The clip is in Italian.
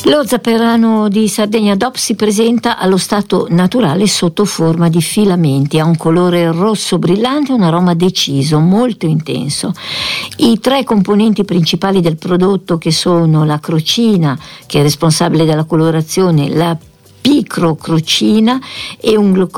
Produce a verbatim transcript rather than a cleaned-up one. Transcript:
Lo zafferano di Sardegna D O P si presenta allo stato naturale sotto forma di filamenti, ha un colore rosso brillante e un aroma deciso, molto intenso. I tre componenti principali del prodotto, che sono la crocina, che è responsabile della colorazione, la picrocrocina e un